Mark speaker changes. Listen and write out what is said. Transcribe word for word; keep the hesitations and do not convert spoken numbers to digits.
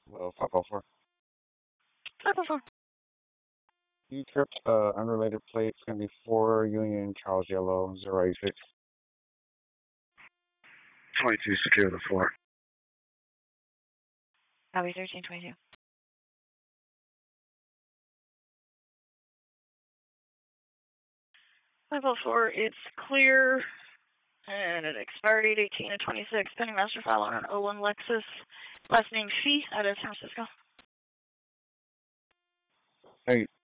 Speaker 1: Well, five oh four.
Speaker 2: five oh four.
Speaker 1: You trip, uh, unrelated plate. It's going to be four Union Charles Yellow, zero eight six. twenty-two, secure the four.
Speaker 2: Copy thirteen twenty-two. five oh four, it's clear. And it expired eight eighteen and twenty-six. Pending master file on an oh one Lexus. Last name Fee out of San Francisco.
Speaker 1: Hey,